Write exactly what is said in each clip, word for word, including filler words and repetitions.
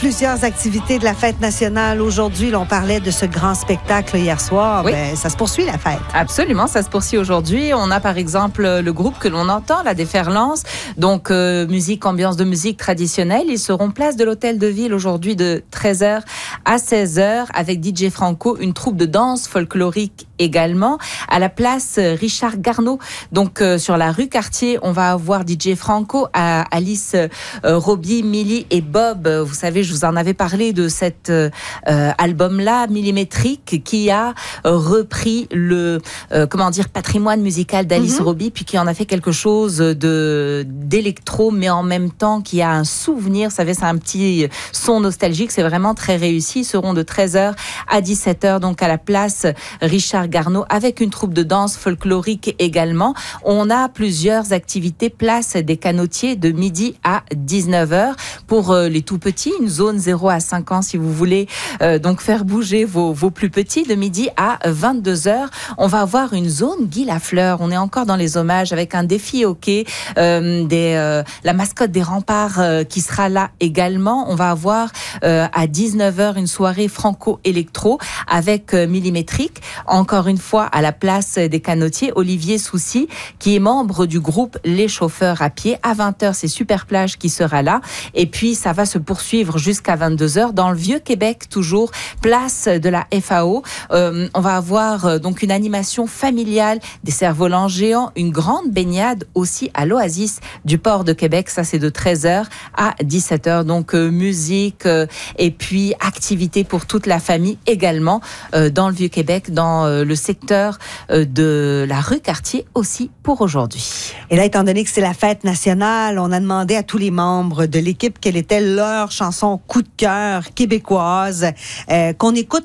Plusieurs activités de la fête nationale aujourd'hui. Là, on parlait de ce grand spectacle hier soir. Oui. Ben, ça se poursuit, la fête. Absolument, ça se poursuit aujourd'hui. On a par exemple le groupe que l'on entend, la Déferlance. Donc, euh, musique, ambiance de musique traditionnelle. Ils seront place de l'Hôtel de Ville aujourd'hui de treize heures à seize heures avec D J Franco, une troupe de danse folklorique également. À la place Richard Garnaud, donc euh, sur la rue Cartier, on va avoir D J Franco, à Alice euh, Roby, Milly et Bob. Vous savez, je vous en avais parlé de cet euh, album-là, Millimétrique, qui a euh, repris le euh, comment dire patrimoine musical d'Alice mm-hmm. Roby, puis qui en a fait quelque chose de d'électro, mais en même temps qui a un souvenir. Vous savez, c'est un petit son nostalgique. C'est vraiment très réussi. Ils seront de treize heures à dix-sept heures, donc à la place Richard Garnaud, avec une troupe de danse folklorique également. On a plusieurs activités place des Canotiers de midi à dix-neuf heures pour euh, les tout petits, une zone zéro à cinq ans si vous voulez euh, donc faire bouger vos, vos plus petits. De midi à vingt-deux heures, on va avoir une zone Guy Lafleur. On est encore dans les hommages avec un défi hockey, euh, des, euh, la mascotte des remparts euh, qui sera là également. On va avoir euh, à dix-neuf heures une soirée franco-électro avec euh, Millimétrique. Encore une fois, à la place des Canotiers, Olivier Soucy, qui est membre du groupe Les Chauffeurs à pied. À vingt heures, c'est Super Plage qui sera là. Et puis, ça va se poursuivre jusqu'à vingt-deux heures dans le Vieux-Québec, toujours place de la F A O. Euh, on va avoir euh, donc une animation familiale, des cerfs-volants géants, une grande baignade aussi à l'Oasis du port de Québec. Ça, c'est de treize heures à dix-sept heures. Donc, euh, musique euh, et puis activité pour toute la famille également euh, dans le Vieux-Québec, dans euh, le secteur euh, de la rue Cartier aussi pour aujourd'hui. Et là, étant donné que c'est la fête nationale, on a demandé à tous les membres de l'équipe quelle était leur chanson coup de cœur québécoise euh, qu'on écoute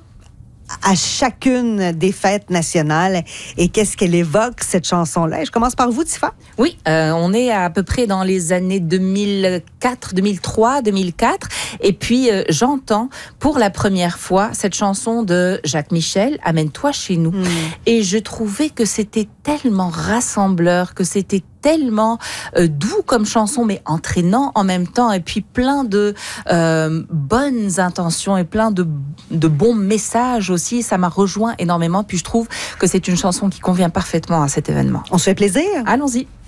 à chacune des fêtes nationales et qu'est-ce qu'elle évoque, cette chanson-là. Je commence par vous, Tifa. Oui, euh, on est à peu près dans les années deux mille quatre, deux mille trois, deux mille quatre et puis euh, j'entends pour la première fois cette chanson de Jacques Michel, Amène-toi chez nous. Mmh. Et je trouvais que c'était tellement rassembleur, que c'était tellement euh, doux comme chanson, mais entraînant en même temps, et puis plein de euh, bonnes intentions et plein de, de bons messages aussi. Ça m'a rejoint énormément, puis je trouve que c'est une chanson qui convient parfaitement à cet événement. On se fait plaisir. Allons-y.